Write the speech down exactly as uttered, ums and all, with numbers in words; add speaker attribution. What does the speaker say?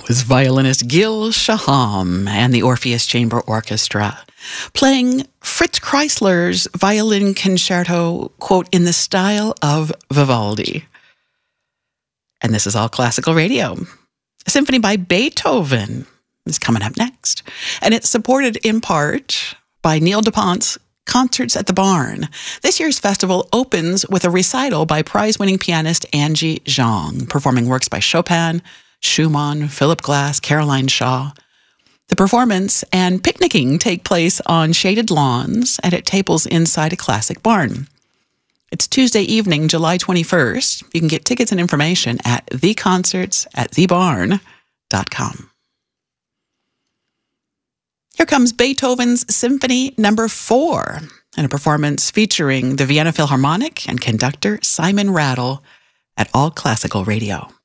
Speaker 1: was violinist Gil Shaham and the Orpheus Chamber Orchestra, playing Fritz Kreisler's violin concerto, quote, in the style of Vivaldi. And this is All Classical Radio. A symphony by Beethoven is coming up next. And it's supported in part by Neil DuPont's Concerts at the Barn. This year's festival opens with a recital by prize-winning pianist Angie Zhang, performing works by Chopin, Schumann, Philip Glass, Caroline Shaw. The performance and picnicking take place on shaded lawns and at tables inside a classic barn. It's Tuesday evening, July twenty-first. You can get tickets and information at the concerts at the barn dot com. Here comes Beethoven's Symphony Number Four, and a performance featuring the Vienna Philharmonic and conductor Simon Rattle at All Classical Radio.